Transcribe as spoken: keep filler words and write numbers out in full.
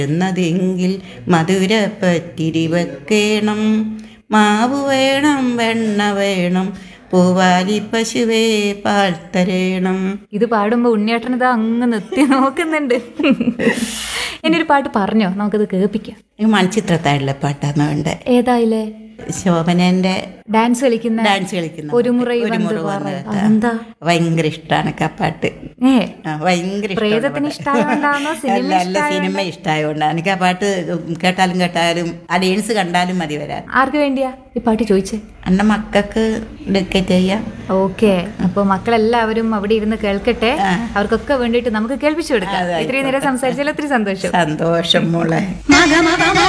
എന്നതെങ്കിൽ മധുരപ്പത്തിരി വെക്കണം, മാവ് വേണം, വെണ്ണ വേണം, പൂവാലി പശുവേ പാൽ തരേണം. ഇത് പാടുമ്പോ ഉണ്ണിയേട്ടനത് അങ്ങ് നിർത്തി നോക്കുന്നുണ്ട്. എന്നെ ഒരു പാട്ട് പറഞ്ഞോ, നമുക്കത് കേൾപ്പിക്കാം. മൺചിത്രത്താഴിലെ പാട്ടാണ് വേണ്ടേ. ഏതായില്ലേ? ശോഭനന്റെ ഡാൻസ് കളിക്കുന്ന ഡാൻസ് കളിക്കുന്ന ഒരു മുறை ഒരു വന്ന് മുറി പറ. വന്ന് അതെന്താ? ഭയങ്കര ഇഷ്ടമാണ് ആ പാട്ട്. ഏ ആ, ഭയങ്കര പ്രേതത്തിന് ഇഷ്ടമായോണ്ടാണോ അല്ല സിനിമ അല്ല സിനിമ ഇഷ്ടമായോണ്ടാണ്. എനിക്ക് ആ പാട്ട് കേട്ടാലും കേട്ടാലും ആ ഡാൻസ് കണ്ടാലും മതി വരാൻ. ആർക്ക് വേണ്ടിയാ ഈ പാട്ട് ചോദിച്ചേ? അന്ന മക്കൾക്ക് ഡെക്കേറ്റ് ചെയ്യാം. ഓക്കെ, അപ്പൊ മക്കളെല്ലാവരും അവിടെ ഇരുന്ന് കേൾക്കട്ടെ. അവർക്കൊക്കെ വേണ്ടിയിട്ട് നമുക്ക് കേൾപ്പിച്ചു കൊടുക്കാം. ഇത്രയും നേരം സംസാരിച്ചാൽ ഒത്തിരി സന്തോഷം. സന്തോഷം മോളെ.